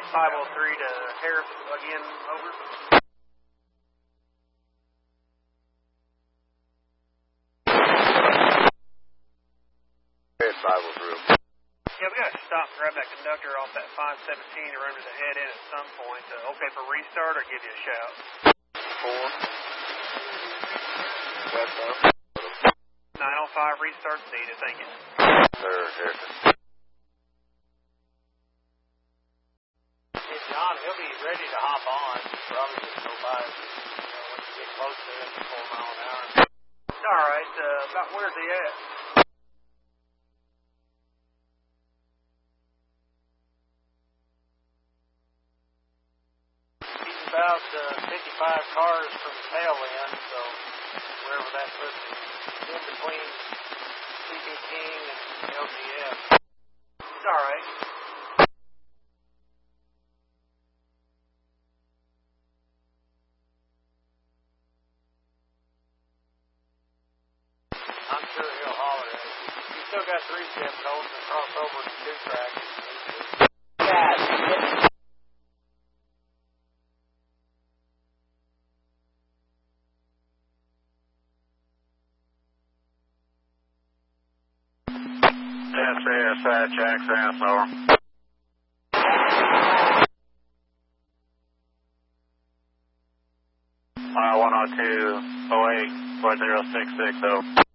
503 to Harris again, over. Harris 503. Yeah, we got to stop and grab that conductor off that 517 and run to the head end at some point. Okay for restart or give you a shout? 4. West up. 905 restart's needed, thank you. Sir, Harrison. Hey, John, he'll be ready to hop on. Probably just go by, when you get close to it, 4 miles an hour. All right, about where's he at? He's about 55 cars from the tail end, so wherever that puts him, in between CB King and LGF. All right. I'm sure he'll holler at us. He's still got 3-step codes and cross over to 2-track. Yeah. SAS, Jackson, over. 102, 08, 4066, over.